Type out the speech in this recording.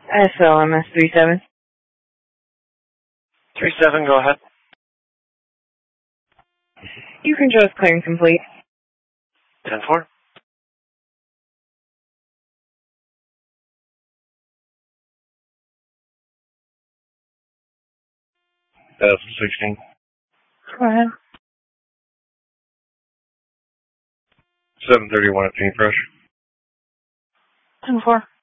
SLMS 37. 37, go ahead. You can show us clearing complete. 10-4. F-16. Go ahead. 731 at paintbrush. 10-4.